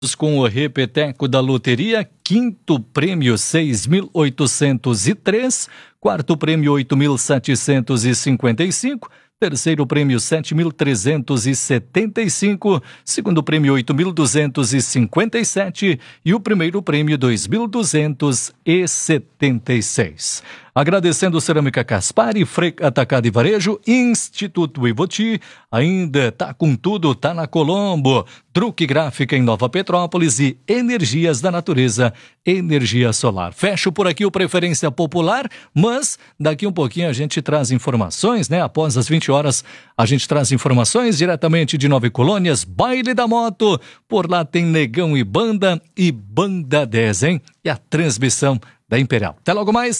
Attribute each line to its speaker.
Speaker 1: Com o repeteco da loteria, quinto prêmio 6.803, quarto prêmio 8.755, terceiro prêmio 7.375, segundo prêmio 8.257 e o primeiro prêmio 2.276. Agradecendo Cerâmica Caspari, Freca Atacado e Varejo, Instituto Ivoti, ainda tá com tudo, tá na Colombo, Truque Gráfica em Nova Petrópolis e Energias da Natureza, energia solar. Fecho por aqui o Preferência Popular, mas daqui um pouquinho a gente traz informações, né? Após as 20 horas a gente traz informações diretamente de Nova Colônias, Baile da Moto, por lá tem Negão e Banda 10, hein? E a transmissão da Imperial. Até logo mais.